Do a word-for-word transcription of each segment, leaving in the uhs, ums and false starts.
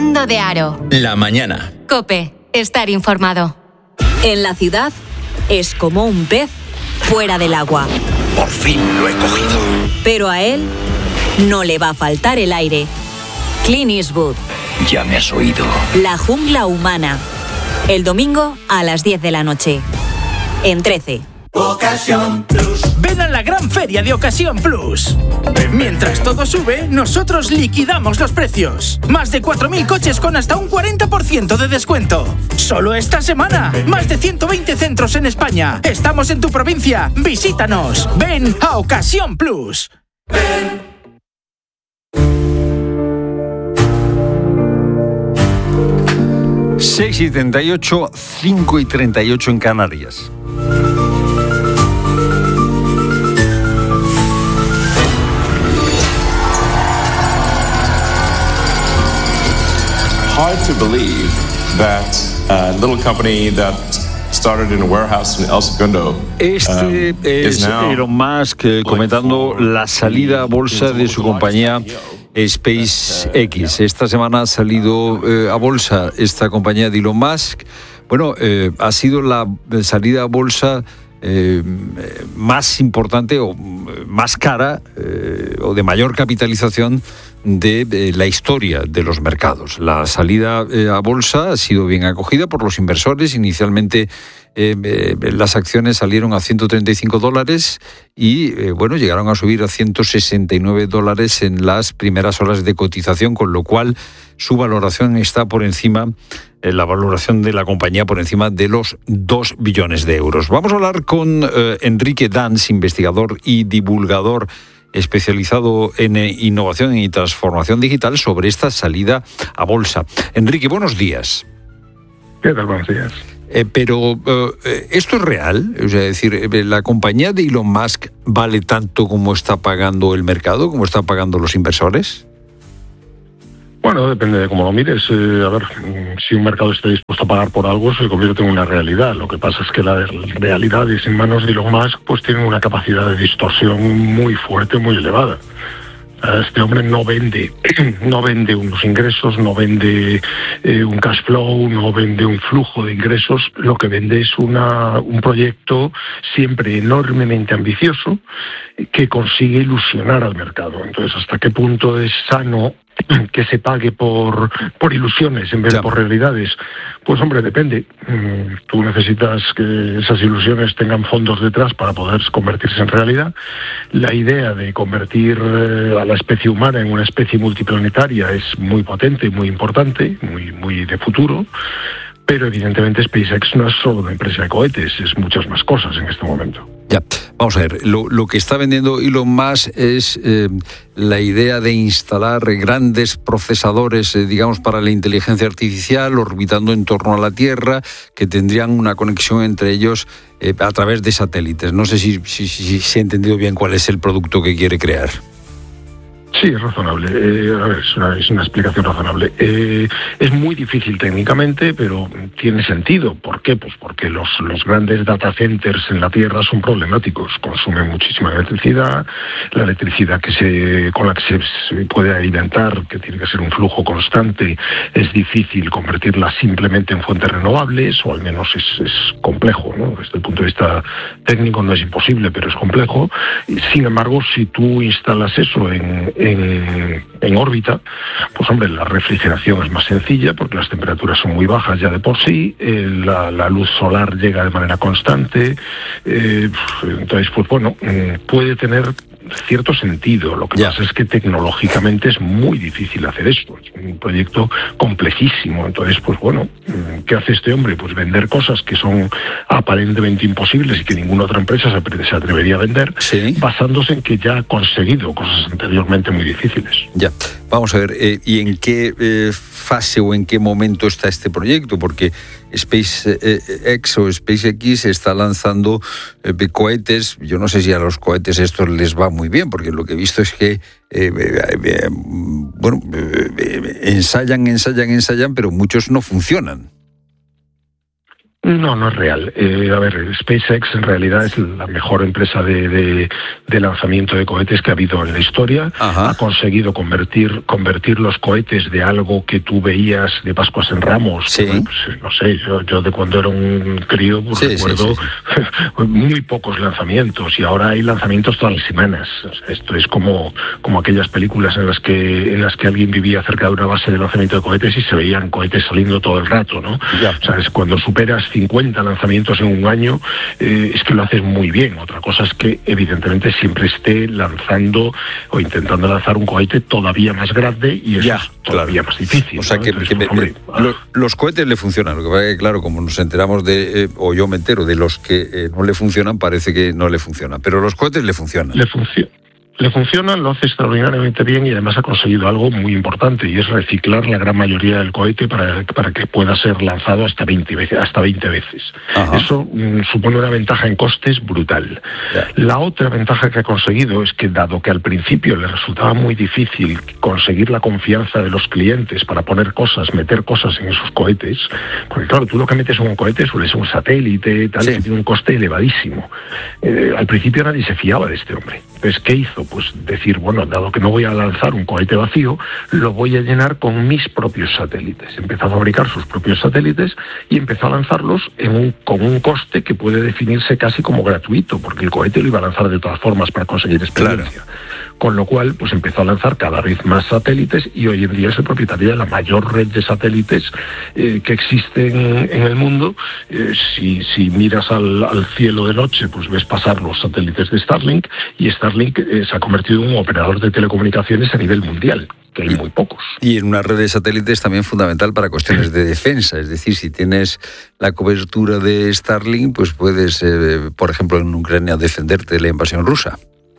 Fernando de Aro. La mañana. COPE. Estar informado. En la ciudad es como un pez fuera del agua. Por fin lo he cogido. Pero a él no le va a faltar el aire. Clint Eastwood. Ya me has oído. La jungla humana. El domingo a las diez de la noche. En trece. Ocasión Plus. Ven a la gran feria de Ocasión Plus. Mientras todo sube, nosotros liquidamos los precios. Más de cuatro mil coches con hasta un cuarenta por ciento de descuento. Solo esta semana. Más de ciento veinte centros en España. Estamos en tu provincia. Visítanos. Ven a Ocasión Plus. Ven. seis y treinta y ocho, cinco y treinta y ocho en Canarias. Hard to believe that a little company that started in a warehouse in El Segundo. Este um, es Elon Musk eh, comentando la salida a bolsa de su compañía SpaceX. Esta semana ha salido eh, a bolsa esta compañía de Elon Musk. Bueno, eh, ha sido la salida a bolsa eh, más importante o más cara eh, o de mayor capitalización de, de la historia de los mercados. La salida eh, a bolsa ha sido bien acogida por los inversores. Inicialmente eh, eh, las acciones salieron a ciento treinta y cinco dólares y eh, bueno, llegaron a subir a ciento sesenta y nueve dólares en las primeras horas de cotización, con lo cual su valoración está por encima, eh, la valoración de la compañía por encima de los dos billones de euros. Vamos a hablar con eh, Enrique Dans, investigador y divulgador especializado en innovación y transformación digital, sobre esta salida a bolsa. Enrique, buenos días. ¿Qué tal? Buenos días. Eh, pero, eh, ¿esto es real? O sea, es decir, ¿la compañía de Elon Musk vale tanto como está pagando el mercado, como están pagando los inversores? Bueno, depende de cómo lo mires. Eh, a ver, si un mercado está dispuesto a pagar por algo, se convierte en una realidad. Lo que pasa es que las realidades en manos de Elon Musk pues tienen una capacidad de distorsión muy fuerte, muy elevada. Este hombre no vende, no vende unos ingresos, no vende eh, un cash flow, no vende un flujo de ingresos. Lo que vende es una, un proyecto siempre enormemente ambicioso que consigue ilusionar al mercado. Entonces, ¿hasta qué punto es sano que se pague por, por ilusiones en vez de por realidades? Pues hombre, depende. Tú necesitas que esas ilusiones tengan fondos detrás para poder convertirse en realidad. La idea de convertir a la especie humana en una especie multiplanetaria es muy potente, muy importante, muy, muy de futuro. Pero evidentemente SpaceX no es solo una empresa de cohetes, es muchas más cosas en este momento. Ya, vamos a ver, lo, lo que está vendiendo Elon Musk es eh, la idea de instalar grandes procesadores, eh, digamos, para la inteligencia artificial, orbitando en torno a la Tierra, que tendrían una conexión entre ellos eh, a través de satélites. No sé si, si, si, si he entendido bien cuál es el producto que quiere crear. Sí, es razonable. Eh, a ver, es una, es una explicación razonable. Eh, es muy difícil técnicamente, pero tiene sentido. ¿Por qué? Pues porque los, los grandes data centers en la Tierra son problemáticos. Consumen muchísima electricidad. La electricidad que se, con la que se, se puede alimentar, que tiene que ser un flujo constante, es difícil convertirla simplemente en fuentes renovables, o al menos es, es complejo, ¿no? Desde el punto de vista técnico no es imposible, pero es complejo. Sin embargo, si tú instalas eso en En, en órbita, pues hombre, la refrigeración es más sencilla porque las temperaturas son muy bajas ya de por sí, eh, la, la luz solar llega de manera constante, eh, entonces pues bueno, puede tener cierto sentido. Lo que yeah. pasa es que tecnológicamente es muy difícil hacer esto, es un proyecto complejísimo. Entonces pues bueno, ¿qué hace este hombre? Pues vender cosas que son aparentemente imposibles y que ninguna otra empresa se atrevería a vender, ¿sí?, basándose en que ya ha conseguido cosas anteriormente muy difíciles. Ya, vamos a ver, eh, ¿y en qué eh, fase o en qué momento está este proyecto? Porque SpaceX o SpaceX está lanzando eh, cohetes. Yo no sé si a los cohetes esto les va muy bien, porque lo que he visto es que eh, eh, eh, bueno, eh, ensayan, ensayan, ensayan, pero muchos no funcionan. No, no es real. Eh, a ver, SpaceX en realidad es la mejor empresa de, de, de lanzamiento de cohetes que ha habido en la historia. Ajá. Ha conseguido convertir convertir los cohetes de algo que tú veías de Pascuas en Ramos. Sí. Pues, no sé, yo, yo de cuando era un crío pues, sí, recuerdo sí, sí. muy pocos lanzamientos y ahora hay lanzamientos todas las semanas. O sea, esto es como, como aquellas películas en las que en las que alguien vivía cerca de una base de lanzamiento de cohetes y se veían cohetes saliendo todo el rato, ¿no? Ya. O sea, es cuando superas cincuenta lanzamientos en un año, eh, es que lo haces muy bien. Otra cosa es que evidentemente siempre esté lanzando o intentando lanzar un cohete todavía más grande y eso Ya, es todavía claro. más difícil. O sea ¿no? que, Entonces, que pues, me- hombre, me- lo- los cohetes le funcionan. Lo que pasa es que, claro, como nos enteramos de, eh, o yo me entero de los que eh, no le funcionan, parece que no le funcionan. Pero los cohetes le funcionan. le funciona. Le funciona, lo hace extraordinariamente bien y además ha conseguido algo muy importante y es reciclar la gran mayoría del cohete para, para que pueda ser lanzado hasta veinte veces. Hasta veinte veces. Ajá. Eso mm, supone una ventaja en costes brutal. Ya. La otra ventaja que ha conseguido es que, dado que al principio le resultaba muy difícil conseguir la confianza de los clientes para poner cosas, meter cosas en esos cohetes, porque claro, tú lo que metes en un cohete suele ser un satélite, tal, Sí. que tiene un coste elevadísimo. Eh, al principio nadie se fiaba de este hombre. Entonces, ¿qué hizo? Pues decir, bueno, dado que no voy a lanzar un cohete vacío, lo voy a llenar con mis propios satélites. Empezó a fabricar sus propios satélites y empezó a lanzarlos en un, con un coste que puede definirse casi como gratuito, porque el cohete lo iba a lanzar de todas formas para conseguir experiencia. Con lo cual, pues empezó a lanzar cada vez más satélites y hoy en día es el propietario de la mayor red de satélites eh, que existen en el mundo. Eh, si, si miras al, al cielo de noche, pues ves pasar los satélites de Starlink y Starlink eh, se ha convertido en un operador de telecomunicaciones a nivel mundial, que hay muy pocos. Y en una red de satélites también fundamental para cuestiones de defensa. Es decir, si tienes la cobertura de Starlink, pues puedes, eh, por ejemplo, en Ucrania defenderte de la invasión rusa.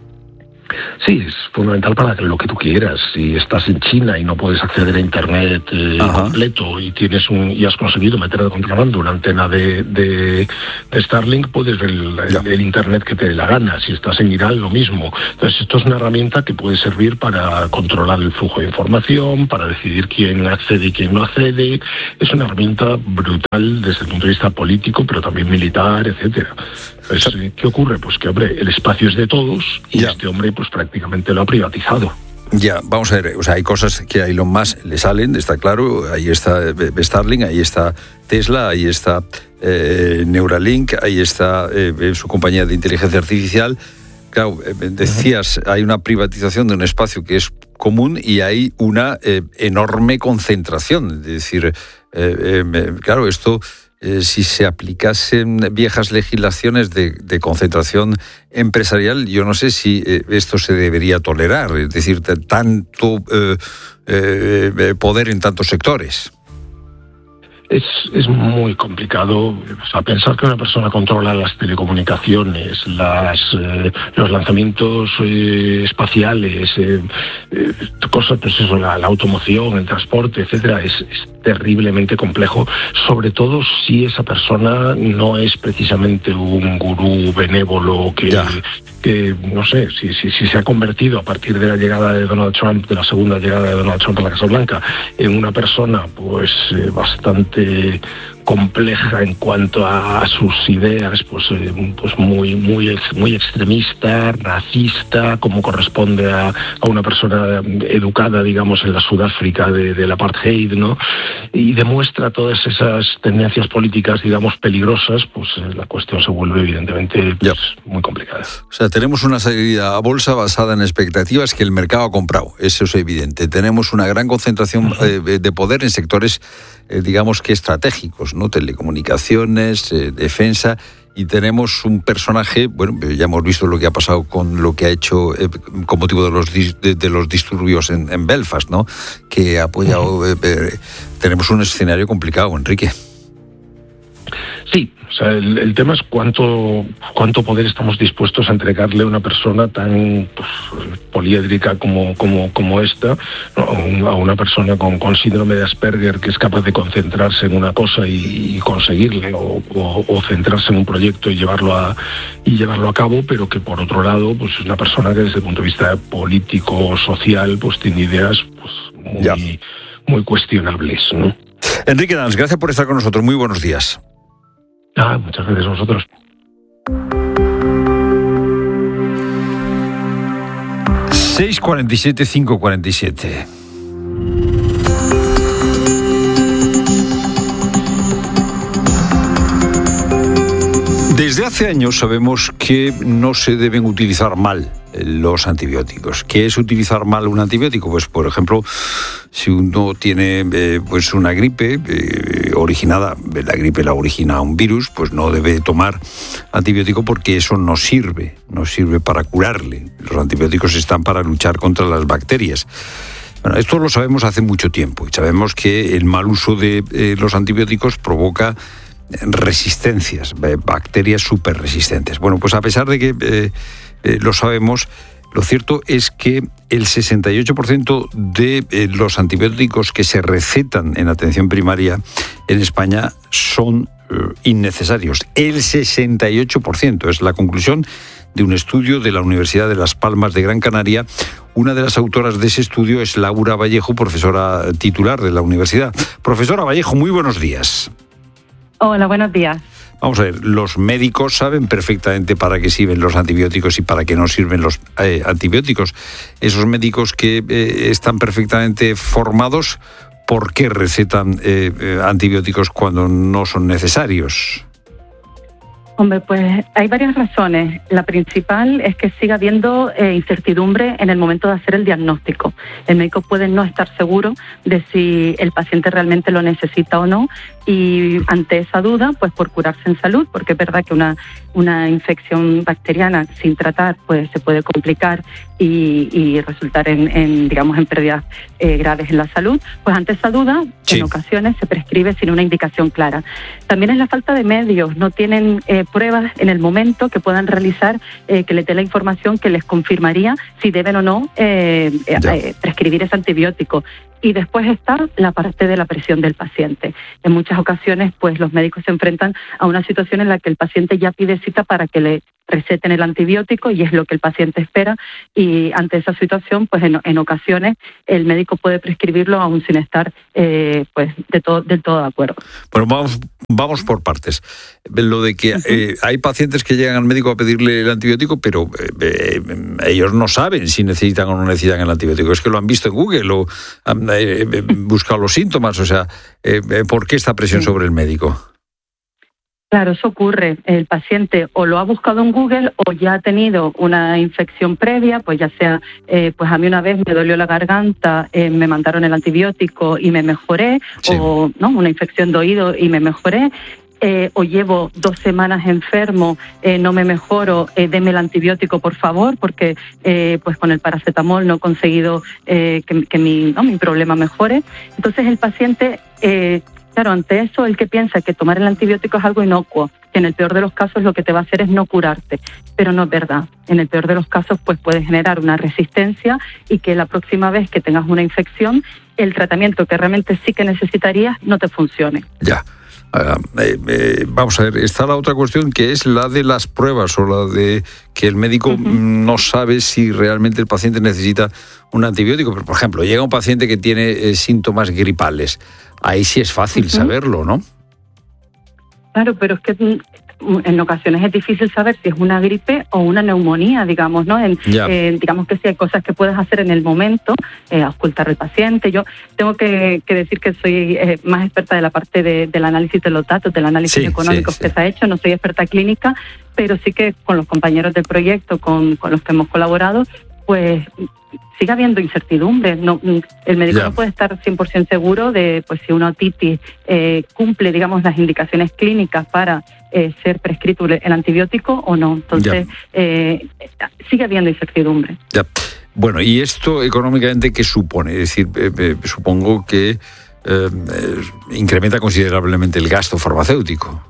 Sí, es fundamental para lo que tú quieras. Si estás en China y no puedes acceder a Internet eh, completo y tienes un y has conseguido meter de contrabando una antena de, de, de Starlink, puedes ver el, el, el Internet que te dé la gana. Si estás en Irán, lo mismo. Entonces, esto es una herramienta que puede servir para controlar el flujo de información, para decidir quién accede y quién no accede. Es una herramienta brutal desde el punto de vista político, pero también militar, etcétera. Entonces, ¿qué ocurre? Pues que, hombre, el espacio es de todos y Ya. este hombre pues prácticamente lo ha privatizado. Ya, vamos a ver, o sea, hay cosas que a Elon Musk le salen, está claro, ahí está eh, Starlink, ahí está Tesla, ahí está eh, Neuralink, ahí está eh, su compañía de inteligencia artificial. Claro, eh, decías, hay una privatización de un espacio que es común y hay una eh, enorme concentración. Es decir, eh, eh, claro, esto... Eh, si se aplicasen viejas legislaciones de, de concentración empresarial, yo no sé si eh, esto se debería tolerar, es decir, t- tanto eh, eh, poder en tantos sectores. Es, es muy complicado, o sea, pensar que una persona controla las telecomunicaciones, las, eh, los lanzamientos eh, espaciales, eh, eh, cosas, pues eso, la, la automoción, el transporte, etcétera, es, es terriblemente complejo, sobre todo si esa persona no es precisamente un gurú benévolo que, que no sé, si, si, si se ha convertido a partir de la llegada de Donald Trump, de la segunda llegada de Donald Trump a la Casa Blanca, en una persona pues eh, bastante compleja en cuanto a, a sus ideas, pues, eh, pues muy, muy, muy extremista, racista, como corresponde a, a una persona educada, digamos, en la Sudáfrica de, del apartheid, ¿no? Y demuestra todas esas tendencias políticas, digamos, peligrosas, pues eh, la cuestión se vuelve evidentemente pues, muy complicada. O sea, tenemos una salida a bolsa basada en expectativas que el mercado ha comprado, eso es evidente. Tenemos una gran concentración uh-huh. eh, de poder en sectores, eh, digamos que estratégicos, ¿no? Telecomunicaciones, eh, defensa, y tenemos un personaje, bueno, ya hemos visto lo que ha pasado con lo que ha hecho eh, con motivo de los dis, de, de los disturbios en, en Belfast, ¿no? Que ha apoyado. Uh-huh. eh, eh, tenemos un escenario complicado, Enrique. Sí, o sea, el, el tema es cuánto cuánto poder estamos dispuestos a entregarle a una persona tan pues, poliédrica como como como esta, ¿no? a, un, a una persona con, con síndrome de Asperger que es capaz de concentrarse en una cosa y, y conseguirle o, o, o centrarse en un proyecto y llevarlo a y llevarlo a cabo, pero que por otro lado pues es una persona que desde el punto de vista político social pues tiene ideas pues muy ya. muy cuestionables, ¿no? Enrique Dans, gracias por estar con nosotros. Muy buenos días. Ah, muchas gracias a vosotros. seis cuarenta y siete, cinco cuarenta y siete. Desde hace años sabemos que no se deben utilizar mal los antibióticos. ¿Qué es utilizar mal un antibiótico? Pues, por ejemplo, si uno tiene eh, pues una gripe eh, originada, la gripe la origina un virus, pues no debe tomar antibiótico porque eso no sirve, no sirve para curarle. Los antibióticos están para luchar contra las bacterias. Bueno, esto lo sabemos hace mucho tiempo y sabemos que el mal uso de eh, los antibióticos provoca resistencias, bacterias súper resistentes. Bueno, pues a pesar de que eh, eh, lo sabemos, lo cierto es que el sesenta y ocho por ciento de eh, los antibióticos que se recetan en atención primaria en España son eh, innecesarios. El sesenta y ocho por ciento es la conclusión de un estudio de la Universidad de Las Palmas de Gran Canaria. Una de las autoras de ese estudio es Laura Vallejo, profesora titular de la universidad. Profesora Vallejo, muy buenos días. Hola, buenos días. Vamos a ver, los médicos saben perfectamente para qué sirven los antibióticos y para qué no sirven los eh, antibióticos. Esos médicos que eh, están perfectamente formados, ¿por qué recetan eh, eh, antibióticos cuando no son necesarios? Hombre, pues hay varias razones. La principal es que siga habiendo eh, incertidumbre en el momento de hacer el diagnóstico. El médico puede no estar seguro de si el paciente realmente lo necesita o no, y ante esa duda, pues por curarse en salud, porque es verdad que una, una infección bacteriana sin tratar pues se puede complicar y, y resultar en, en, digamos, en pérdidas eh, graves en la salud, pues ante esa duda, sí, en ocasiones se prescribe sin una indicación clara. También es la falta de medios, no tienen eh, pruebas en el momento que puedan realizar, eh, que les dé la información que les confirmaría si deben o no eh, eh, prescribir ese antibiótico. Y después está la parte de la presión del paciente. En muchas ocasiones, pues los médicos se enfrentan a una situación en la que el paciente ya pide cita para que le receten el antibiótico y es lo que el paciente espera, y ante esa situación, pues en, en ocasiones el médico puede prescribirlo aún sin estar eh, pues de todo, del todo de acuerdo. Bueno, vamos, vamos por partes. Lo de que eh, hay pacientes que llegan al médico a pedirle el antibiótico, pero eh, eh, ellos no saben si necesitan o no necesitan el antibiótico. Es que lo han visto en Google o han eh, buscado los síntomas. O sea, eh, ¿por qué esta presión sí. sobre el médico? Claro, eso ocurre. El paciente o lo ha buscado en Google o ya ha tenido una infección previa, pues ya sea, eh, pues a mí una vez me dolió la garganta, eh, me mandaron el antibiótico y me mejoré, sí. o no, una infección de oído y me mejoré. Eh, o llevo dos semanas enfermo, eh, no me mejoro, eh, deme el antibiótico, por favor, porque eh, pues con el paracetamol no he conseguido eh, que, que mi, ¿no? mi problema mejore. Entonces el paciente... Eh, Claro, ante eso, el que piensa que tomar el antibiótico es algo inocuo, que en el peor de los casos lo que te va a hacer es no curarte, pero no es verdad. En el peor de los casos, pues puede generar una resistencia y que la próxima vez que tengas una infección, el tratamiento que realmente sí que necesitarías no te funcione. Ya. Uh, eh, eh, vamos a ver, está la otra cuestión, que es la de las pruebas o la de que el médico uh-huh. no sabe si realmente el paciente necesita un antibiótico. Pero, por ejemplo, llega un paciente que tiene eh, síntomas gripales. Ahí sí es fácil uh-huh. saberlo, ¿no? Claro, pero es que en ocasiones es difícil saber si es una gripe o una neumonía, digamos, ¿no? En, eh, digamos que sí hay cosas que puedes hacer en el momento, eh, auscultar al paciente. Yo tengo que, que decir que soy eh, más experta de la parte de, del análisis de los datos, del análisis sí, económico sí, que sí. se ha hecho. No soy experta clínica, pero sí que con los compañeros del proyecto, con, con los que hemos colaborado, pues sigue habiendo incertidumbre. No, el médico yeah. no puede estar cien por ciento seguro de pues si una otitis eh, cumple, digamos, las indicaciones clínicas para eh, ser prescrito el antibiótico o no. Entonces, yeah. eh, sigue habiendo incertidumbre. Yeah. Bueno, ¿y esto económicamente qué supone? Es decir, eh, eh, supongo que eh, eh, incrementa considerablemente el gasto farmacéutico.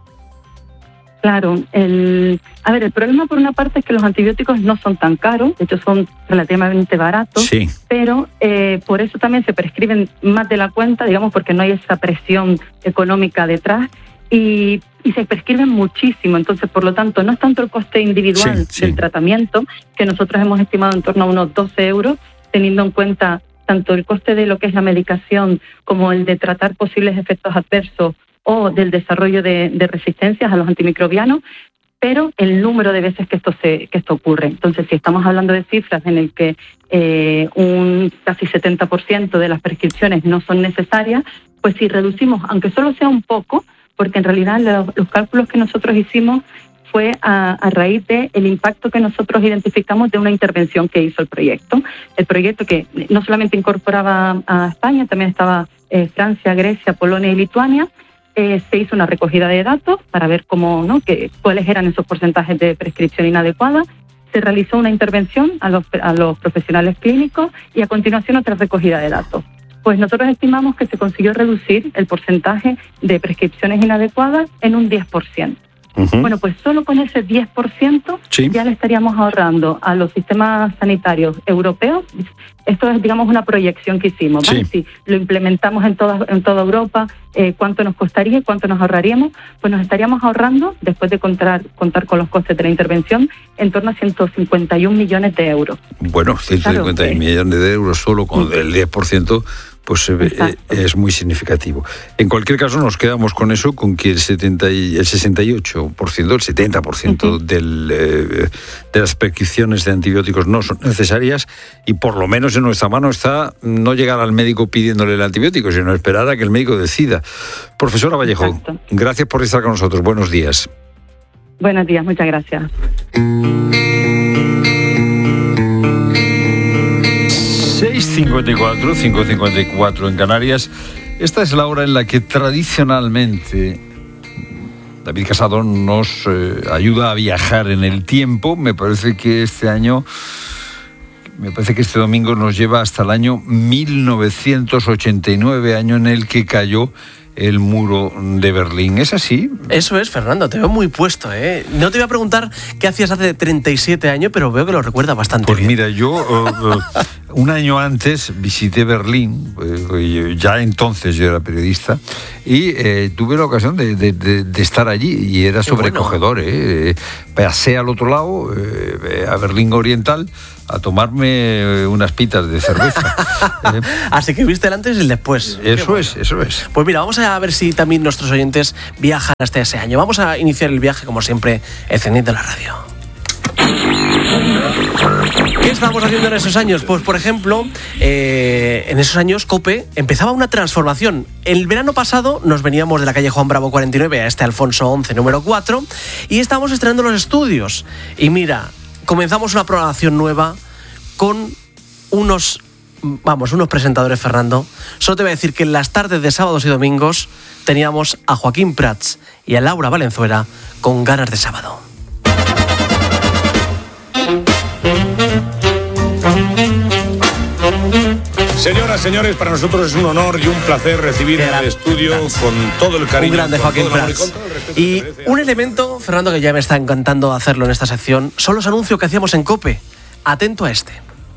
Claro, el, a ver, el problema por una parte es que los antibióticos no son tan caros, de hecho son relativamente baratos, sí. pero eh, por eso también se prescriben más de la cuenta, digamos, porque no hay esa presión económica detrás y, y se prescriben muchísimo. Entonces, por lo tanto, no es tanto el coste individual sí, del sí. tratamiento, que nosotros hemos estimado en torno a unos doce euros, teniendo en cuenta tanto el coste de lo que es la medicación como el de tratar posibles efectos adversos o del desarrollo de, de resistencias a los antimicrobianos, pero el número de veces que esto se que esto ocurre. Entonces, si estamos hablando de cifras en el que eh, un casi setenta por ciento de las prescripciones no son necesarias, pues si reducimos, aunque solo sea un poco, porque en realidad los, los cálculos que nosotros hicimos fue a, a raíz del impacto que nosotros identificamos de una intervención que hizo el proyecto. El proyecto que no solamente incorporaba a España, también estaba eh, Francia, Grecia, Polonia y Lituania. Eh, se hizo una recogida de datos para ver cómo, ¿no?, que, cuáles eran esos porcentajes de prescripción inadecuada. Se realizó una intervención a los, a los profesionales clínicos y a continuación otra recogida de datos. Pues nosotros estimamos que se consiguió reducir el porcentaje de prescripciones inadecuadas en un diez por ciento. Uh-huh. Bueno, pues solo con ese diez por ciento sí. ya le estaríamos ahorrando a los sistemas sanitarios europeos. Esto es, digamos, una proyección que hicimos, ¿vale? Sí. Si lo implementamos en toda, en toda Europa, eh, ¿cuánto nos costaría y cuánto nos ahorraríamos? Pues nos estaríamos ahorrando, después de contar, contar con los costes de la intervención, en torno a ciento cincuenta y un millones de euros. Bueno, ciento cincuenta claro, millones de euros solo con sí. el diez por ciento... pues eh, es muy significativo. En cualquier caso, nos quedamos con eso, con que el, setenta y, el sesenta y ocho por ciento, el setenta por ciento uh-huh. del, eh, de las prescripciones de antibióticos no son necesarias, y por lo menos en nuestra mano está no llegar al médico pidiéndole el antibiótico, sino esperar a que el médico decida. Profesora Vallejo, Exacto. gracias por estar con nosotros. Buenos días. Buenos días, muchas gracias. seis cincuenta y cuatro, cinco cincuenta y cuatro en Canarias. Esta es la hora en la que tradicionalmente David Casado nos eh, ayuda a viajar en el tiempo. Me parece que este año, me parece que este domingo nos lleva hasta el año mil novecientos ochenta y nueve, año en el que cayó el muro de Berlín. ¿Es así? Eso es, Fernando, te veo muy puesto, ¿eh? No te voy a preguntar qué hacías hace treinta y siete años, pero veo que lo recuerdas bastante pues bien. Pues mira, yo uh, uh, un año antes visité Berlín, uh, ya entonces yo era periodista, y eh, tuve la ocasión de, de, de, de estar allí, y era sobrecogedor, bueno. ¿eh? Pasé al otro lado, eh, a Berlín Oriental, a tomarme unas pitas de cerveza. eh, Así que viste el antes y el después. Eso bueno. es, eso es. Pues mira, vamos a ver si también nuestros oyentes viajan hasta ese año. Vamos a iniciar el viaje, como siempre, encendiendo la radio. ¿Qué estábamos haciendo en esos años? Pues, por ejemplo, eh, en esos años COPE empezaba una transformación. El verano pasado nos veníamos de la calle Juan Bravo cuarenta y nueve a este Alfonso once número cuatro y estábamos estrenando los estudios. Y mira, comenzamos una programación nueva con unos, vamos, unos presentadores, Fernando. Solo te voy a decir que en las tardes de sábados y domingos teníamos a Joaquín Prats y a Laura Valenzuela con Ganas de Sábado. Señoras, señores, para nosotros es un honor y un placer recibir en el estudio con todo el cariño. Un grande Joaquín Prats. Y un elemento, Fernando, que ya me está encantando hacerlo en esta sección, son los anuncios que hacíamos en COPE. Atento a este.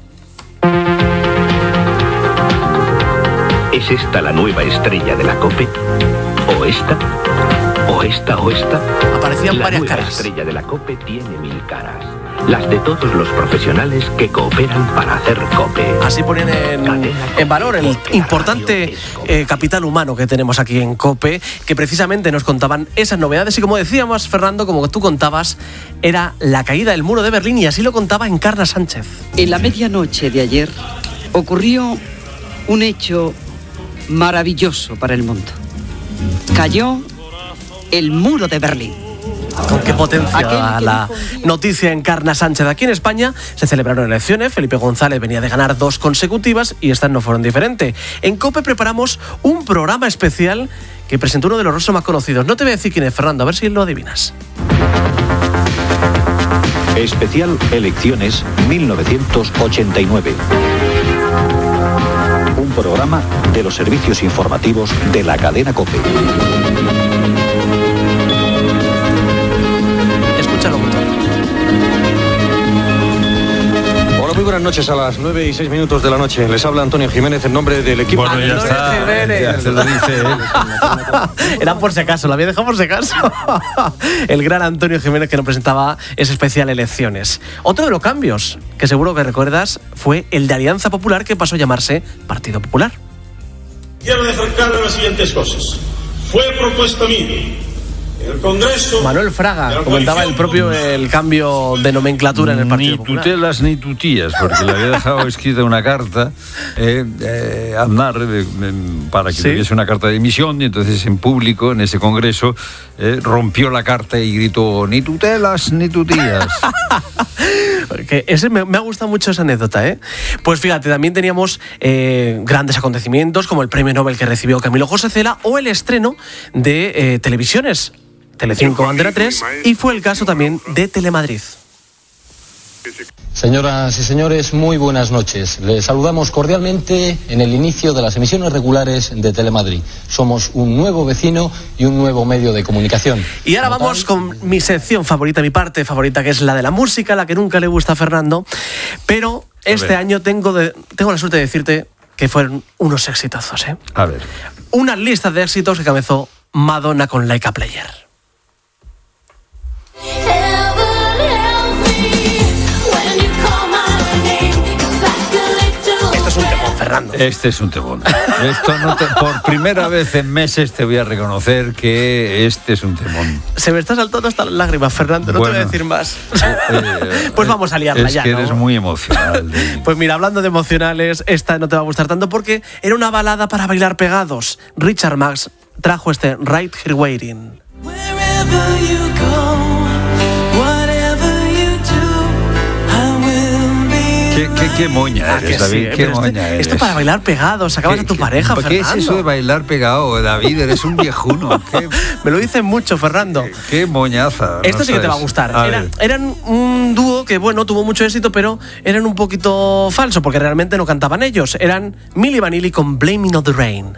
¿Es esta la nueva estrella de la COPE? ¿O esta? ¿O esta o esta? Aparecían la varias caras. La nueva estrella de la COPE tiene mil caras. Las de todos los profesionales que cooperan para hacer COPE. Así ponen en, en valor el importante eh, capital humano que tenemos aquí en COPE, que precisamente nos contaban esas novedades. Y como decíamos, Fernando, como tú contabas, era la caída del muro de Berlín, y así lo contaba Encarna Sánchez. En la medianoche de ayer ocurrió un hecho maravilloso para el mundo. Cayó el muro de Berlín. Con qué potencia la noticia Encarna Sánchez. Aquí en España se celebraron elecciones. Felipe González venía de ganar dos consecutivas y estas no fueron diferentes. En COPE preparamos un programa especial que presentó uno de los rostros más conocidos. No te voy a decir quién es, Fernando, a ver si lo adivinas. Especial Elecciones mil novecientos ochenta y nueve. Un programa de los servicios informativos de la cadena COPE. Muy buenas noches, a las nueve y seis minutos de la noche. Les habla Antonio Jiménez en nombre del equipo. Bueno, ya está. Ya se lo dice él. Era por si acaso, lo había dejado por si acaso. El gran Antonio Jiménez, que nos presentaba ese especial Elecciones. Otro de los cambios, que seguro que recuerdas, fue el de Alianza Popular, que pasó a llamarse Partido Popular. Quiero dejar claro las siguientes cosas. fue propuesta mía. El Congreso... Manuel Fraga comentaba el propio el cambio de nomenclatura en el Partido Ni Popular. tutelas ni tutías, porque le había dejado escrita una carta eh, eh, a Aznar eh, eh, para que ¿Sí? le diese una carta de dimisión, y entonces en público, en ese congreso, eh, rompió la carta y gritó: ni tutelas ni tutías. Que ese me, me ha gustado mucho esa anécdota, ¿eh? Pues fíjate, también teníamos eh, grandes acontecimientos como el premio Nobel que recibió Camilo José Cela o el estreno de eh, televisiones, Telecinco, Antena tres, y fue el caso también de Telemadrid. Señoras y señores, muy buenas noches. Les saludamos cordialmente en el inicio de las emisiones regulares de Telemadrid. Somos un nuevo vecino y un nuevo medio de comunicación. Y ahora vamos con mi sección favorita, mi parte favorita, que es la de la música, la que nunca le gusta a Fernando. Pero este año tengo, de, tengo la suerte de decirte que fueron unos exitazos, ¿eh? A ver. Unas listas de éxitos que comenzó Madonna con Like a Player. Esto es un temón, Fernando. Este es un temón. Esto no te, por primera vez en meses te voy a reconocer que este es un temón. Se me está saltando hasta las lágrimas, Fernando, no Bueno, te voy a decir más. Eh, pues vamos a liarla es ya, que ¿no? eres muy emocional. Pues mira, hablando de emocionales, esta no te va a gustar tanto porque era una balada para bailar pegados. Richard Marx trajo este Right Here Waiting. ¿Qué, qué, qué moña Ah, eres, que David? sí, ¿Qué pero moña este- eres? Esto para bailar pegados, sacabas a tu pareja, ¿Qué Fernando. es eso de bailar pegado, David? Eres un viejuno. ¿Qué, Me lo dicen mucho, Fernando. qué moñaza? Esto no sí que te va a sabes. gustar. A Era- ver. eran un dúo que, bueno, tuvo mucho éxito, pero eran un poquito falso, porque realmente no cantaban ellos. Eran Milli Vanilli con Blaming on the Rain.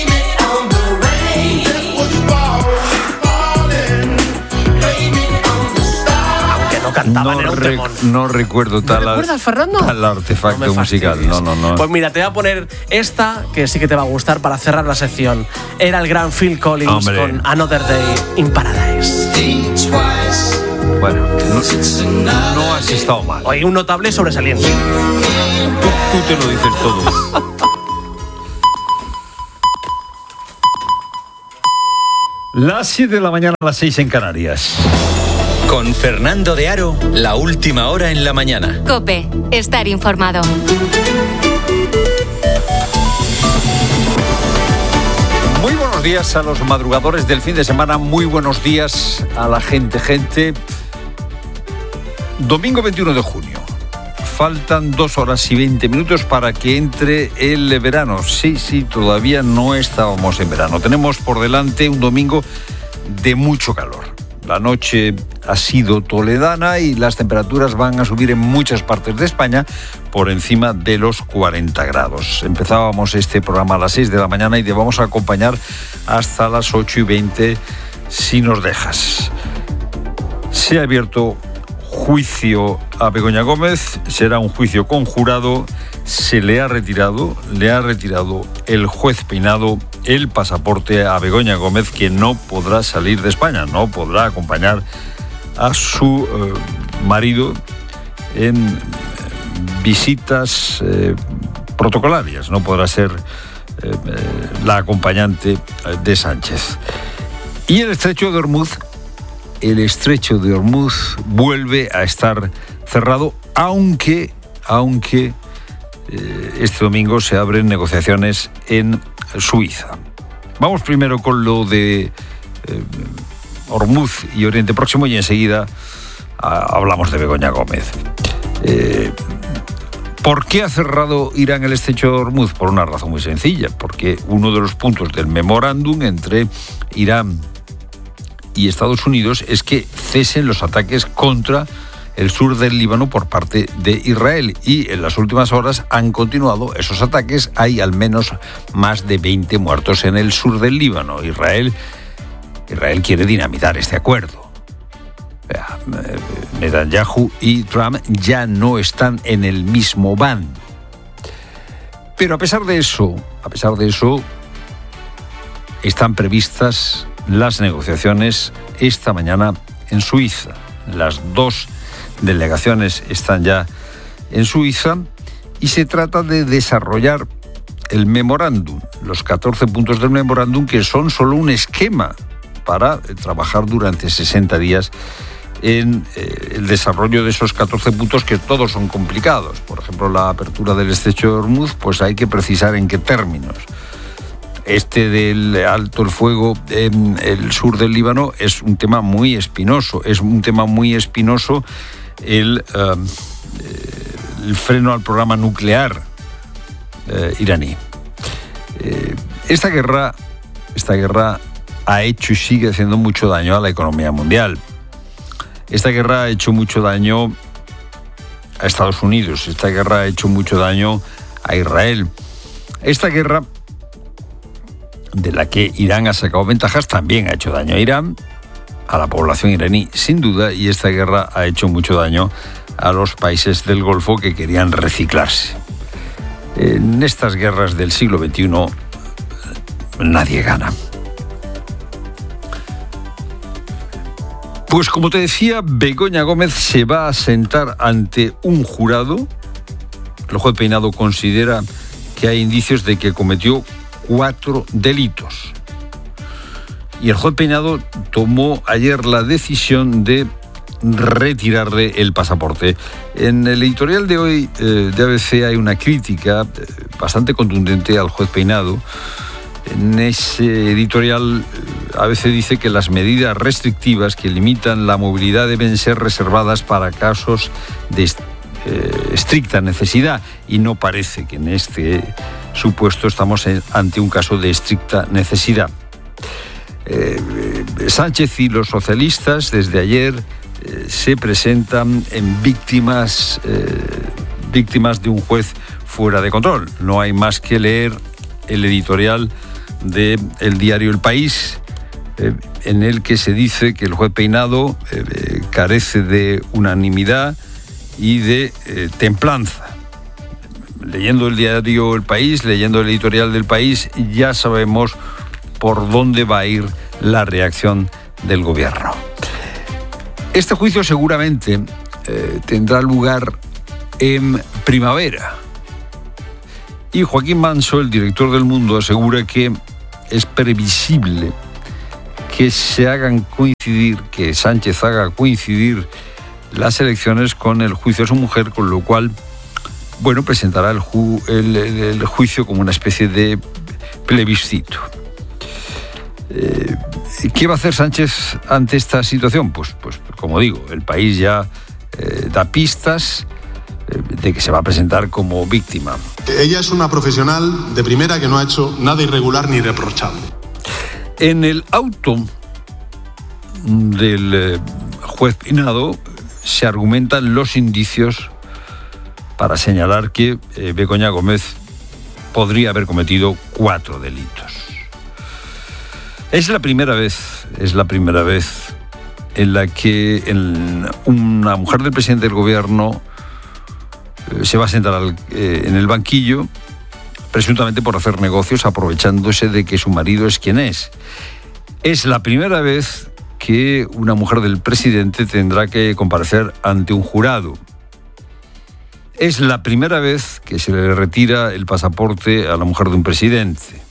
Aunque no cantaban, No, era un re- temón. no recuerdo tal, recuerdas, Fernando? tal artefacto No me musical. fastidies. No, no, no. Pues mira, te voy a poner esta que sí que te va a gustar para cerrar la sección. Era el gran Phil Collins Hombre. con Another Day in Paradise. Bueno, no, no has estado mal. Hoy un notable sobresaliente. Tú, tú te lo dices todo. Las siete de la mañana, a las seis en Canarias. Con Fernando de Aro, la última hora en la mañana. COPE. Estar informado. Muy buenos días a los madrugadores del fin de semana. Muy buenos días a la gente, gente. Domingo veintiuno de junio. Faltan dos horas y veinte minutos para que entre el verano. Sí, sí, todavía no estábamos en verano. Tenemos por delante un domingo de mucho calor. La noche ha sido toledana y las temperaturas van a subir en muchas partes de España por encima de los cuarenta grados. Empezábamos este programa a las seis de la mañana y te vamos a acompañar hasta las ocho y veinte si nos dejas. Se ha abierto juicio a Begoña Gómez, será un juicio conjurado, se le ha retirado, le ha retirado el juez Peinado el pasaporte a Begoña Gómez, que no podrá salir de España, no podrá acompañar a su eh, marido en visitas eh, protocolarias, no podrá ser eh, eh, la acompañante de Sánchez. Y el estrecho de Hormuz El estrecho de Hormuz vuelve a estar cerrado, aunque, aunque eh, este domingo se abren negociaciones en Suiza. Vamos primero con lo de eh, Hormuz y Oriente Próximo y enseguida a, hablamos de Begoña Gómez. Eh, ¿Por qué ha cerrado Irán el estrecho de Hormuz? Por una razón muy sencilla, porque uno de los puntos del memorándum entre Irán y Estados Unidos es que cesen los ataques contra el sur del Líbano por parte de Israel, y en las últimas horas han continuado esos ataques. Hay al menos más de veinte muertos en el sur del Líbano. Israel, Israel quiere dinamitar este acuerdo. Netanyahu y Trump ya no están en el mismo bando. Pero a pesar de eso, a pesar de eso, están previstas las negociaciones esta mañana en Suiza. Las dos delegaciones están ya en Suiza y se trata de desarrollar el memorándum, los catorce puntos del memorándum, que son solo un esquema para trabajar durante sesenta días en eh, el desarrollo de esos catorce puntos, que todos son complicados. Por ejemplo, la apertura del estrecho de Hormuz, pues hay que precisar en qué términos. Este del alto el fuego en el sur del Líbano es un tema muy espinoso. Es un tema muy espinoso el, uh, el freno al programa nuclear uh, iraní. Eh, esta guerra, esta guerra ha hecho y sigue haciendo mucho daño a la economía mundial. Esta guerra ha hecho mucho daño a Estados Unidos. Esta guerra ha hecho mucho daño a Israel. Esta guerra, de la que Irán ha sacado ventajas, también ha hecho daño a Irán, a la población iraní, sin duda, y esta guerra ha hecho mucho daño a los países del Golfo que querían reciclarse. En estas guerras del siglo veintiuno nadie gana. Pues como te decía, Begoña Gómez se va a sentar ante un jurado. El juez Peinado considera que hay indicios de que cometió cuatro delitos. Y el juez Peinado tomó ayer la decisión de retirarle el pasaporte. En el editorial de hoy eh, de A B C hay una crítica eh, bastante contundente al juez Peinado. En ese editorial, A B C dice que las medidas restrictivas que limitan la movilidad deben ser reservadas para casos de eh, estricta necesidad, y no parece que en este supuesto estamos en, ante un caso de estricta necesidad. Eh, Sánchez y los socialistas desde ayer eh, se presentan en víctimas, eh, víctimas de un juez fuera de control. No hay más que leer el editorial del diario El País, eh, en el que se dice que el juez Peinado eh, eh, carece de unanimidad y de eh, templanza. Leyendo el diario El País, leyendo el editorial del País, ya sabemos por dónde va a ir la reacción del gobierno. Este juicio seguramente eh, tendrá lugar en primavera. Y Joaquín Manso, el director del Mundo, asegura que es previsible que se hagan coincidir, que Sánchez haga coincidir las elecciones con el juicio de su mujer, con lo cual, bueno, presentará el, ju- el, el, el juicio como una especie de plebiscito. Eh, ¿Qué va a hacer Sánchez ante esta situación? Pues, pues como digo, El País ya eh, da pistas de que se va a presentar como víctima. Ella es una profesional de primera que no ha hecho nada irregular ni reprochable. En el auto del juez Peinado se argumentan los indicios para señalar que eh, Begoña Gómez podría haber cometido cuatro delitos. Es la primera vez, es la primera vez en la que en una mujer del presidente del gobierno se va a sentar al, eh, en el banquillo, presuntamente por hacer negocios, aprovechándose de que su marido es quien es. Es la primera vez que una mujer del presidente tendrá que comparecer ante un jurado. Es la primera vez que se le retira el pasaporte a la mujer de un presidente.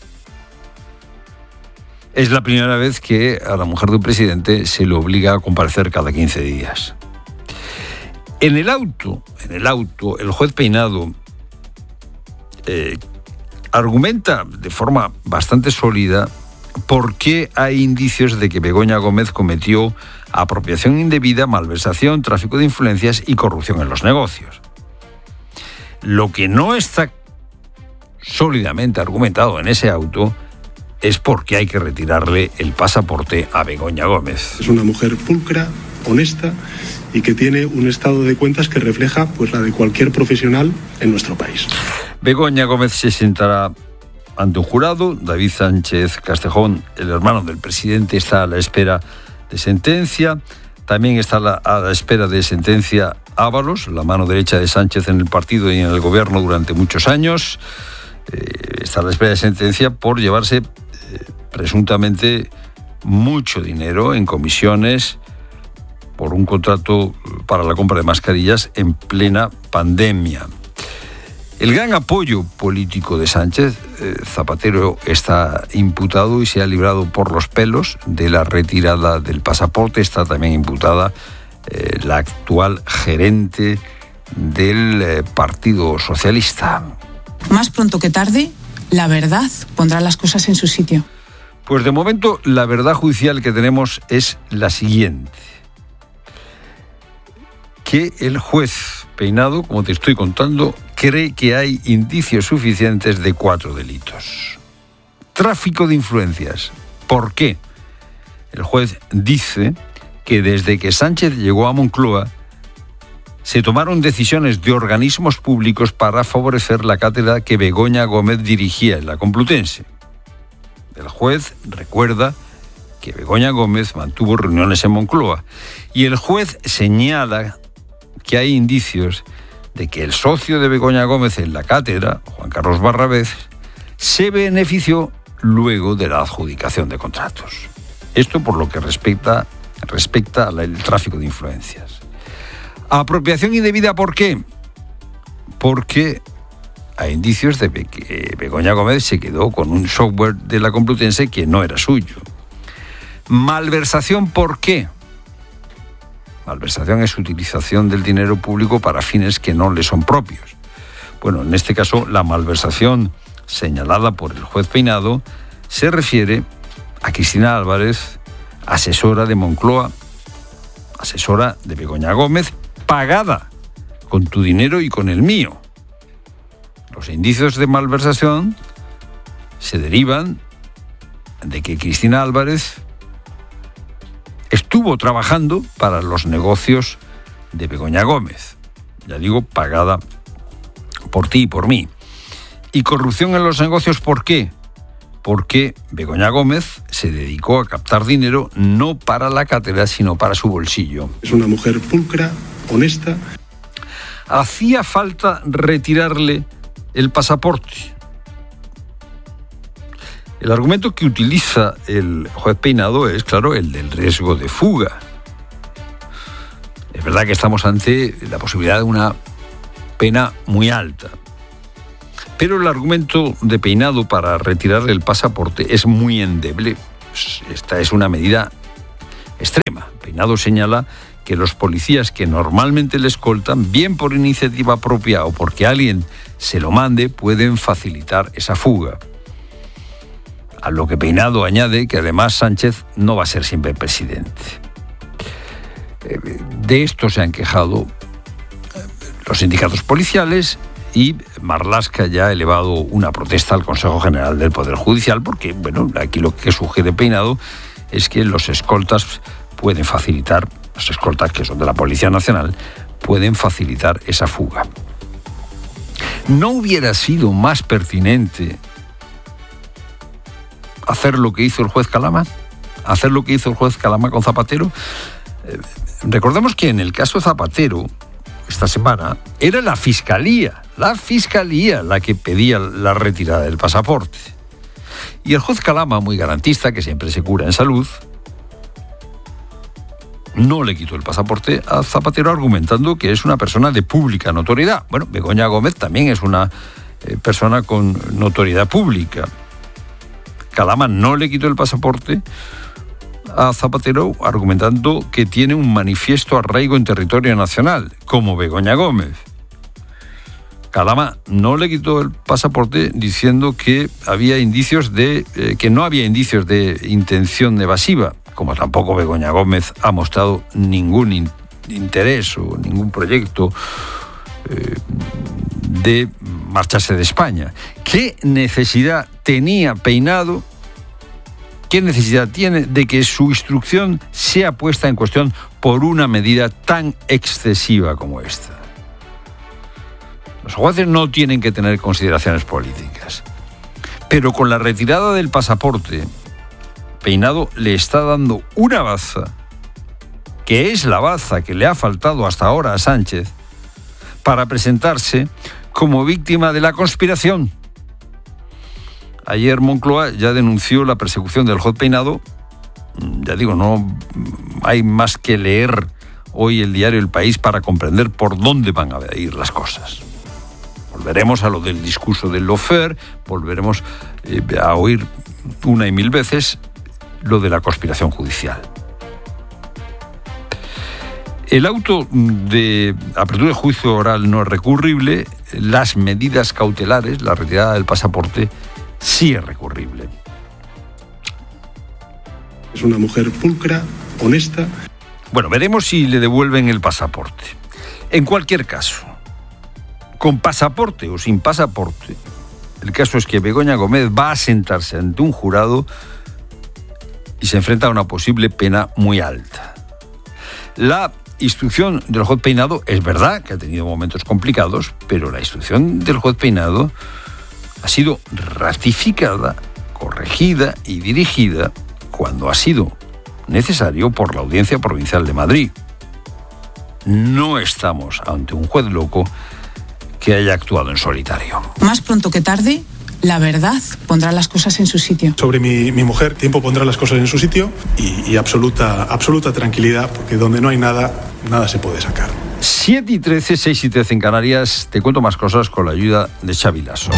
Es la primera vez que a la mujer de un presidente se le obliga a comparecer cada quince días. En el auto, en el auto, el juez Peinado eh, argumenta de forma bastante sólida por qué hay indicios de que Begoña Gómez cometió apropiación indebida, malversación, tráfico de influencias y corrupción en los negocios. Lo que no está sólidamente argumentado en ese auto es por qué hay que retirarle el pasaporte a Begoña Gómez. Es una mujer pulcra, honesta y que tiene un estado de cuentas que refleja pues la de cualquier profesional en nuestro país. Begoña Gómez se sentará ante un jurado. David Sánchez Castejón, el hermano del presidente, está a la espera de sentencia. También está a la, a la espera de sentencia Ábalos, la mano derecha de Sánchez en el partido y en el gobierno durante muchos años. Eh, está a la espera de sentencia por llevarse eh, presuntamente mucho dinero en comisiones por un contrato para la compra de mascarillas en plena pandemia. El gran apoyo político de Sánchez, eh, Zapatero está imputado y se ha librado por los pelos de la retirada del pasaporte. Está también imputada eh, la actual gerente del eh, Partido Socialista. Más pronto que tarde, la verdad pondrá las cosas en su sitio. Pues de momento la verdad judicial que tenemos es la siguiente. Que el juez Peinado, como te estoy contando, cree que hay indicios suficientes de cuatro delitos. Tráfico de influencias. ¿Por qué? El juez dice que desde que Sánchez llegó a Moncloa se tomaron decisiones de organismos públicos para favorecer la cátedra que Begoña Gómez dirigía en la Complutense. El juez recuerda que Begoña Gómez mantuvo reuniones en Moncloa y el juez señala que hay indicios de que el socio de Begoña Gómez en la cátedra, Juan Carlos Barrabés, se benefició luego de la adjudicación de contratos. Esto por lo que respecta, respecta al tráfico de influencias. Apropiación indebida, ¿por qué? Porque hay indicios de que Begoña Gómez se quedó con un software de la Complutense que no era suyo. Malversación, ¿por qué? Malversación es utilización del dinero público para fines que no le son propios. Bueno, en este caso, la malversación señalada por el juez Peinado se refiere a Cristina Álvarez, asesora de Moncloa, asesora de Begoña Gómez, pagada con tu dinero y con el mío. Los indicios de malversación se derivan de que Cristina Álvarez estuvo trabajando para los negocios de Begoña Gómez. Ya digo, pagada por ti y por mí. Y corrupción en los negocios, ¿por qué? Porque Begoña Gómez se dedicó a captar dinero no para la cátedra, sino para su bolsillo. Es una mujer pulcra, honesta. Hacía falta retirarle el pasaporte. El argumento que utiliza el juez Peinado es, claro, el del riesgo de fuga. Es verdad que estamos ante la posibilidad de una pena muy alta. Pero el argumento de Peinado para retirarle el pasaporte es muy endeble. Esta es una medida extrema. Peinado señala que los policías que normalmente le escoltan, bien por iniciativa propia o porque alguien se lo mande, pueden facilitar esa fuga. A lo que Peinado añade que además Sánchez no va a ser siempre presidente. De esto se han quejado los sindicatos policiales y Marlaska ya ha elevado una protesta al Consejo General del Poder Judicial porque, bueno, aquí lo que sugiere Peinado es que los escoltas pueden facilitar, los escoltas que son de la Policía Nacional, pueden facilitar esa fuga. ¿No hubiera sido más pertinente hacer lo que hizo el juez Calama? ¿Hacer lo que hizo el juez Calama con Zapatero? Eh, recordemos que en el caso Zapatero, esta semana, era la Fiscalía, la Fiscalía la que pedía la retirada del pasaporte. Y el juez Calama, muy garantista, que siempre se cura en salud, no le quitó el pasaporte a Zapatero argumentando que es una persona de pública notoriedad. Bueno, Begoña Gómez también es una eh, persona con notoriedad pública. Calama no le quitó el pasaporte a Zapatero argumentando que tiene un manifiesto arraigo en territorio nacional, como Begoña Gómez. Calama no le quitó el pasaporte diciendo que había indicios de eh, que no había indicios de intención evasiva, como tampoco Begoña Gómez ha mostrado ningún in- interés o ningún proyecto eh, de marcharse de España. ¿Qué necesidad tenía Peinado? ¿Qué necesidad tiene de que su instrucción sea puesta en cuestión por una medida tan excesiva como esta? Los jueces no tienen que tener consideraciones políticas, pero con la retirada del pasaporte, Peinado le está dando una baza, que es la baza que le ha faltado hasta ahora a Sánchez, para presentarse como víctima de la conspiración. Ayer Moncloa ya denunció la persecución del juez Peinado. Ya digo, no hay más que leer hoy el diario El País para comprender por dónde van a ir las cosas. Volveremos a lo del discurso del lofer, volveremos eh, a oír una y mil veces lo de la conspiración judicial. El auto de apertura de juicio oral no es recurrible, las medidas cautelares, la retirada del pasaporte, sí es recurrible. Es una mujer pulcra, honesta. Bueno, veremos si le devuelven el pasaporte. En cualquier caso, con pasaporte o sin pasaporte, el caso es que Begoña Gómez va a sentarse ante un jurado y se enfrenta a una posible pena muy alta. La instrucción del juez Peinado es verdad que ha tenido momentos complicados, pero la instrucción del juez Peinado ha sido ratificada, corregida y dirigida cuando ha sido necesario por la Audiencia Provincial de Madrid. No estamos ante un juez loco que haya actuado en solitario. Más pronto que tarde, la verdad pondrá las cosas en su sitio. Sobre mi, mi mujer, tiempo pondrá las cosas en su sitio y, y absoluta, absoluta tranquilidad, porque donde no hay nada, nada se puede sacar. siete y trece, seis y trece en Canarias. Te cuento más cosas con la ayuda de Xavi Lasso.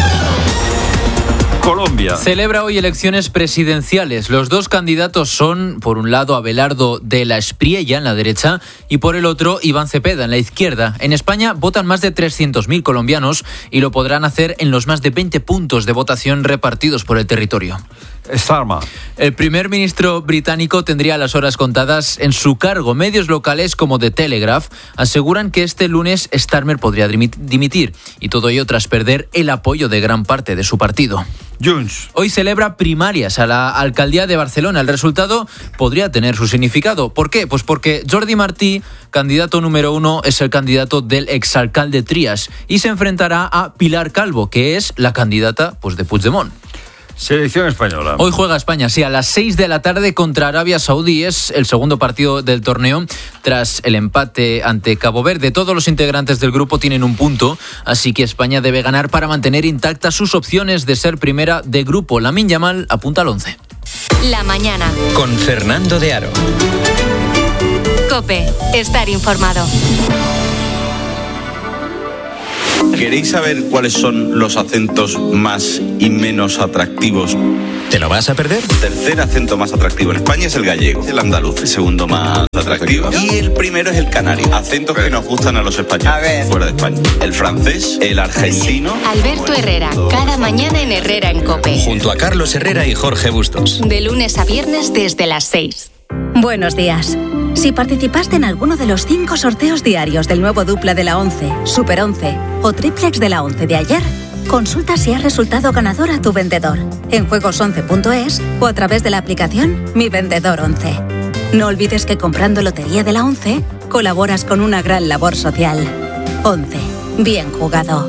Colombia celebra hoy elecciones presidenciales. Los dos candidatos son, por un lado, Abelardo de la Espriella, en la derecha, y por el otro, Iván Cepeda, en la izquierda. En España votan más de trescientos mil colombianos y lo podrán hacer en los más de veinte puntos de votación repartidos por el territorio. Starmer. El primer ministro británico tendría las horas contadas en su cargo. Medios locales como The Telegraph aseguran que este lunes Starmer podría dimitir, y todo ello tras perder el apoyo de gran parte de su partido. Junts. Hoy celebra primarias a la alcaldía de Barcelona. El resultado podría tener su significado. ¿Por qué? Pues porque Jordi Martí, candidato número uno, es el candidato del exalcalde Trías y se enfrentará a Pilar Calvo, que es la candidata pues, de Puigdemont. Selección española. Hoy juega España, sí, a las seis de la tarde contra Arabia Saudí. Es el segundo partido del torneo tras el empate ante Cabo Verde. Todos los integrantes del grupo tienen un punto, así que España debe ganar para mantener intactas sus opciones de ser primera de grupo. Lamine Yamal apunta al once. La mañana. Con Fernando de Aro. COPE. Estar informado. ¿Queréis saber cuáles son los acentos más y menos atractivos? ¿Te lo vas a perder? El tercer acento más atractivo en España es el gallego, el andaluz, el segundo más atractivo, y el primero es el canario. Acentos que nos gustan a los españoles fuera de España. El francés, el argentino. Alberto Herrera, cada mañana en Herrera en COPE. Junto a Carlos Herrera y Jorge Bustos. De lunes a viernes desde las seis. Buenos días. Si participaste en alguno de los cinco sorteos diarios del nuevo dupla de la once, Super once o triplex de la once de ayer, consulta si has resultado ganador a tu vendedor en juegos once punto es o a través de la aplicación Mi Vendedor once. No olvides que comprando Lotería de la once colaboras con una gran labor social. once. Bien jugado.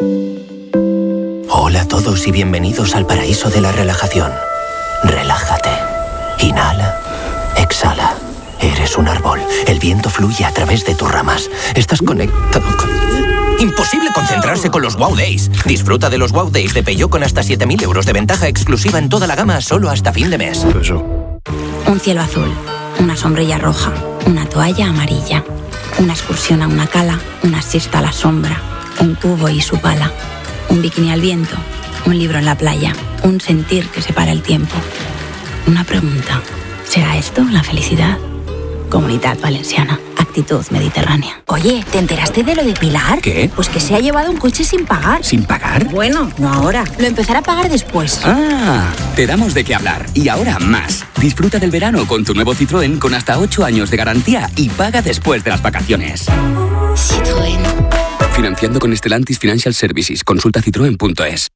Hola a todos y bienvenidos al paraíso de la relajación. Relájate. Inhala. Exhala. Eres un árbol. El viento fluye a través de tus ramas. Estás conectado con... Imposible concentrarse con los Wow Days. Disfruta de los Wow Days de Peugeot con hasta siete mil euros de ventaja exclusiva en toda la gama solo hasta fin de mes. Un cielo azul, una sombrilla roja, una toalla amarilla, una excursión a una cala, una siesta a la sombra, un cubo y su pala, un bikini al viento, un libro en la playa, un sentir que separa el tiempo. Una pregunta, ¿será esto la felicidad? Comunidad Valenciana. Actitud mediterránea. Oye, ¿te enteraste de lo de Pilar? ¿Qué? Pues que se ha llevado un coche sin pagar. ¿Sin pagar? Bueno, no ahora. Lo empezará a pagar después. Ah, te damos de qué hablar. Y ahora más. Disfruta del verano con tu nuevo Citroën con hasta ocho años de garantía y paga después de las vacaciones. Citroën. Financiando con Stellantis Financial Services. Consulta citroen punto es.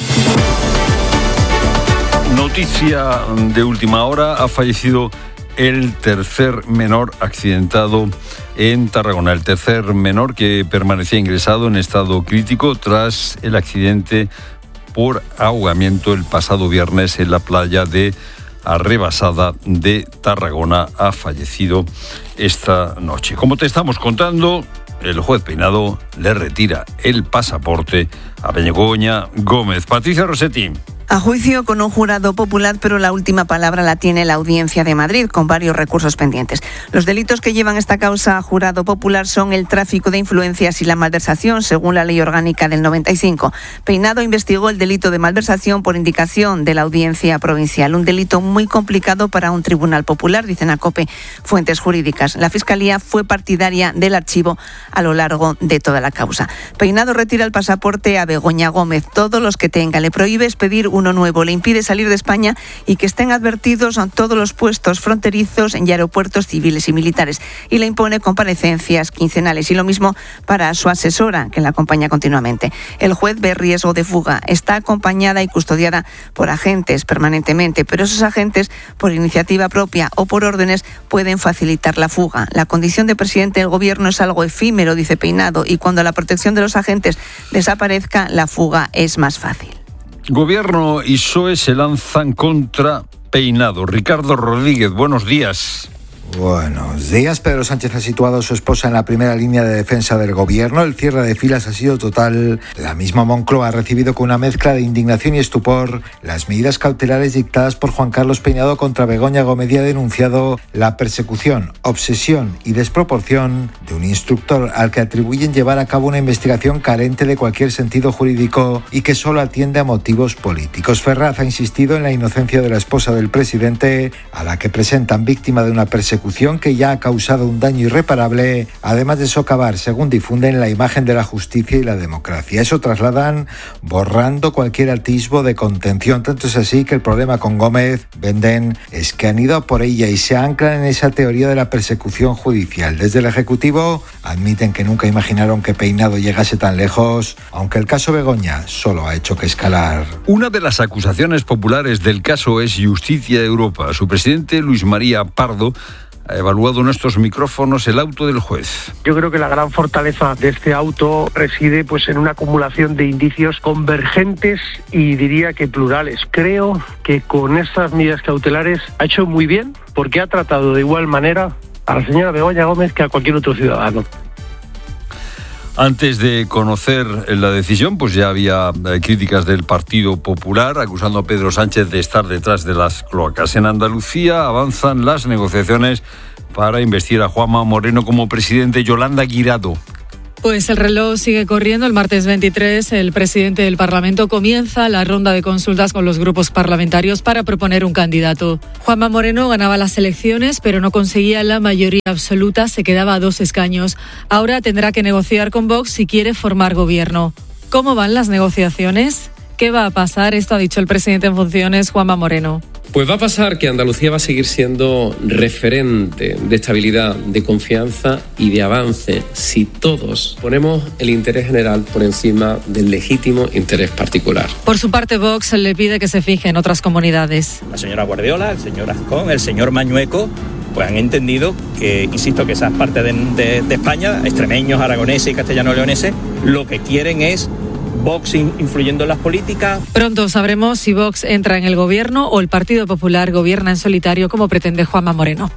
Noticia de última hora. Ha fallecido el tercer menor accidentado en Tarragona. El tercer menor que permanecía ingresado en estado crítico tras el accidente por ahogamiento el pasado viernes en la playa de Arrebasada de Tarragona. Ha fallecido esta noche. Como te estamos contando, el juez Peinado le retira el pasaporte a Begoña Gómez. Patricia Rossetti. A juicio con un jurado popular, pero la última palabra la tiene la Audiencia de Madrid, con varios recursos pendientes. Los delitos que llevan esta causa a jurado popular son el tráfico de influencias y la malversación, según la Ley Orgánica del noventa y cinco. Peinado investigó el delito de malversación por indicación de la Audiencia Provincial, un delito muy complicado para un tribunal popular, dicen a COPE fuentes jurídicas. La Fiscalía fue partidaria del archivo a lo largo de toda la causa. Peinado retira el pasaporte a Begoña Gómez. Todos los que tenga, le prohíbe expedir uno nuevo, le impide salir de España y que estén advertidos a todos los puestos fronterizos y aeropuertos civiles y militares, y le impone comparecencias quincenales, y lo mismo para su asesora, que la acompaña continuamente. El juez ve riesgo de fuga, está acompañada y custodiada por agentes permanentemente, pero esos agentes, por iniciativa propia o por órdenes, pueden facilitar la fuga. La condición de presidente del gobierno es algo efímero, dice Peinado, y cuando la protección de los agentes desaparezca, la fuga es más fácil. Gobierno y P S O E se lanzan contra Peinado. Ricardo Rodríguez, buenos días. Buenos días. Pedro Sánchez ha situado a su esposa en la primera línea de defensa del gobierno. El cierre de filas ha sido total. La misma Moncloa ha recibido con una mezcla de indignación y estupor las medidas cautelares dictadas por Juan Carlos Peinado contra Begoña Gómez y ha denunciado la persecución, obsesión y desproporción de un instructor al que atribuyen llevar a cabo una investigación carente de cualquier sentido jurídico y que solo atiende a motivos políticos. Ferraz ha insistido en la inocencia de la esposa del presidente, a la que presentan víctima de una persecución que ya ha causado un daño irreparable, además de socavar, según difunden, la imagen de la justicia y la democracia. Eso trasladan borrando cualquier atisbo de contención. Tanto es así que el problema con Gómez, venden, es que han ido a por ella y se anclan en esa teoría de la persecución judicial. Desde el Ejecutivo admiten que nunca imaginaron que Peinado llegase tan lejos, aunque el caso Begoña solo ha hecho que escalar. Una de las acusaciones populares del caso es Justicia de Europa. Su presidente, Luis María Pardo, ha evaluado en estos micrófonos el auto del juez. Yo creo que la gran fortaleza de este auto reside pues en una acumulación de indicios convergentes y diría que plurales. Creo que con estas medidas cautelares ha hecho muy bien, porque ha tratado de igual manera a la señora Begoña Gómez que a cualquier otro ciudadano. Antes de conocer la decisión, pues ya había críticas del Partido Popular acusando a Pedro Sánchez de estar detrás de las cloacas. En Andalucía avanzan las negociaciones para investir a Juanma Moreno como presidente. Yolanda Guirado. Pues el reloj sigue corriendo. El martes veintitrés, el presidente del Parlamento comienza la ronda de consultas con los grupos parlamentarios para proponer un candidato. Juanma Moreno ganaba las elecciones, pero no conseguía la mayoría absoluta, se quedaba a dos escaños. Ahora tendrá que negociar con Vox si quiere formar gobierno. ¿Cómo van las negociaciones? ¿Qué va a pasar? Esto ha dicho el presidente en funciones, Juanma Moreno. Pues va a pasar que Andalucía va a seguir siendo referente de estabilidad, de confianza y de avance si todos ponemos el interés general por encima del legítimo interés particular. Por su parte, Vox le pide que se fije en otras comunidades. La señora Guardiola, el señor Azcón, el señor Mañueco, pues han entendido que, insisto, que esas partes de, de, de España, extremeños, aragoneses y castellano-leoneses, lo que quieren es Vox influyendo en las políticas. Pronto sabremos si Vox entra en el gobierno o el Partido Popular gobierna en solitario, como pretende Juanma Moreno.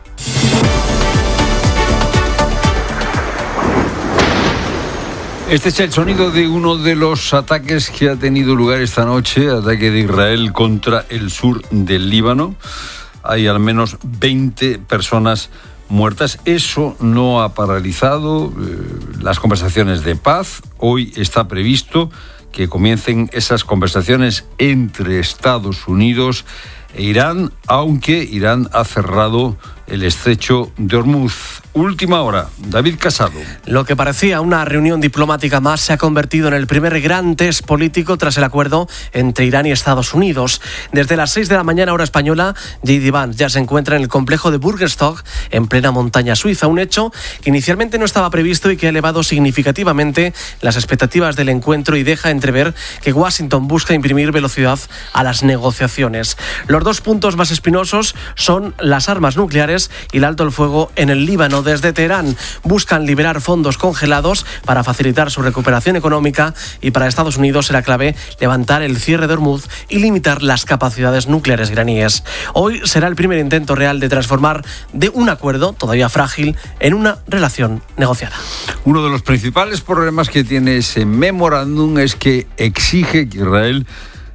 Este es el sonido de uno de los ataques que ha tenido lugar esta noche, ataque de Israel contra el sur del Líbano. Hay al menos veinte personas muertas. Eso no ha paralizado eh, las conversaciones de paz. Hoy está previsto que comiencen esas conversaciones entre Estados Unidos e Irán, aunque Irán ha cerrado el estrecho de Hormuz. Última hora, David Casado. Lo que parecía una reunión diplomática más se ha convertido en el primer gran test político tras el acuerdo entre Irán y Estados Unidos. Desde las seis de la mañana hora española, J D Vance ya se encuentra en el complejo de Burgenstock, en plena montaña suiza, un hecho que inicialmente no estaba previsto y que ha elevado significativamente las expectativas del encuentro y deja entrever que Washington busca imprimir velocidad a las negociaciones. Los dos puntos más espinosos son las armas nucleares y el alto el fuego en el Líbano. Desde Teherán buscan liberar fondos congelados para facilitar su recuperación económica, y para Estados Unidos será clave levantar el cierre de Hormuz y limitar las capacidades nucleares iraníes. Hoy será el primer intento real de transformar de un acuerdo todavía frágil en una relación negociada. Uno de los principales problemas que tiene ese memorándum es que exige que Israel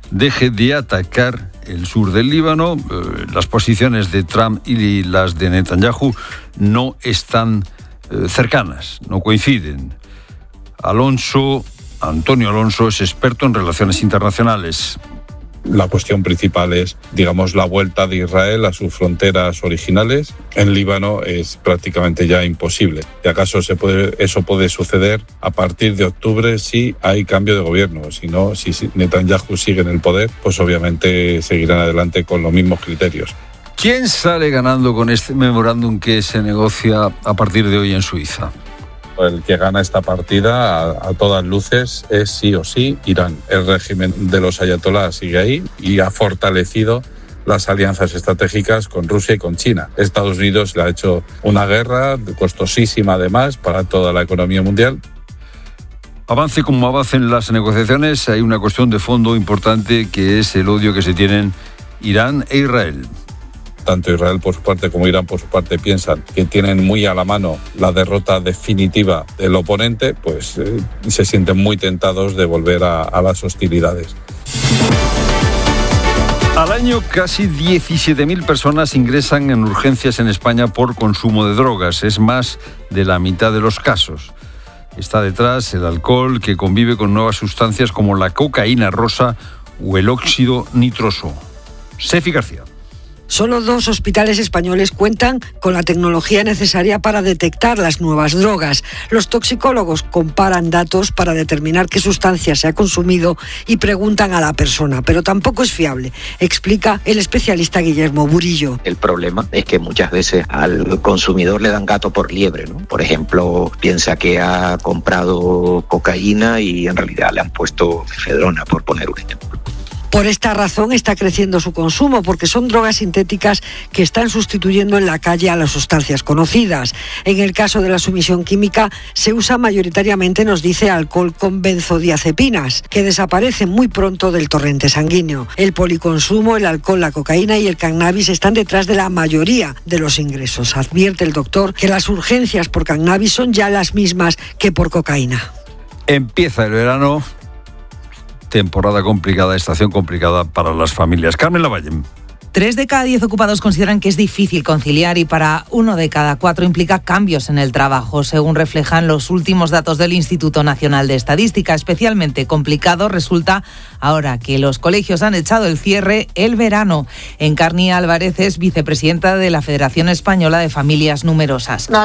deje de atacar el sur del Líbano. Eh, las posiciones de Trump y las de Netanyahu no están eh, cercanas, no coinciden. Alonso, Antonio Alonso es experto en relaciones internacionales. La cuestión principal es, digamos, la vuelta de Israel a sus fronteras originales. En Líbano es prácticamente ya imposible. Si acaso se puede, eso puede suceder a partir de octubre si hay cambio de gobierno. Si no, si Netanyahu sigue en el poder, pues obviamente seguirán adelante con los mismos criterios. ¿Quién sale ganando con este memorándum que se negocia a partir de hoy en Suiza? El que gana esta partida a, a todas luces es sí o sí Irán. El régimen de los ayatolás sigue ahí y ha fortalecido las alianzas estratégicas con Rusia y con China. Estados Unidos le ha hecho una guerra costosísima además para toda la economía mundial. Avance como avancen las negociaciones, hay una cuestión de fondo importante que es el odio que se tienen Irán e Israel. Tanto Israel por su parte como Irán por su parte piensan que tienen muy a la mano la derrota definitiva del oponente, pues eh, se sienten muy tentados de volver a, a las hostilidades. Al año casi diecisiete mil personas ingresan en urgencias en España por consumo de drogas. Es más de la mitad de los casos. Está detrás el alcohol que convive con nuevas sustancias como la cocaína rosa o el óxido nitroso. Sefi García. Solo dos hospitales españoles cuentan con la tecnología necesaria para detectar las nuevas drogas. Los toxicólogos comparan datos para determinar qué sustancia se ha consumido y preguntan a la persona, pero tampoco es fiable, explica el especialista Guillermo Burillo. El problema es que muchas veces al consumidor le dan gato por liebre, ¿no? Por ejemplo, piensa que ha comprado cocaína y en realidad le han puesto efedrona, por poner un ejemplo. Por esta razón está creciendo su consumo, porque son drogas sintéticas que están sustituyendo en la calle a las sustancias conocidas. En el caso de la sumisión química, se usa mayoritariamente, nos dice, alcohol con benzodiazepinas, que desaparecen muy pronto del torrente sanguíneo. El policonsumo, el alcohol, la cocaína y el cannabis están detrás de la mayoría de los ingresos. Advierte el doctor que las urgencias por cannabis son ya las mismas que por cocaína. Empieza el verano. Temporada complicada, estación complicada para las familias. Carmen Lavalle. Tres de cada diez ocupados consideran que es difícil conciliar y para uno de cada cuatro implica cambios en el trabajo, según reflejan los últimos datos del Instituto Nacional de Estadística. Especialmente complicado resulta ahora que los colegios han echado el cierre el verano. Encarni Álvarez es vicepresidenta de la Federación Española de Familias Numerosas.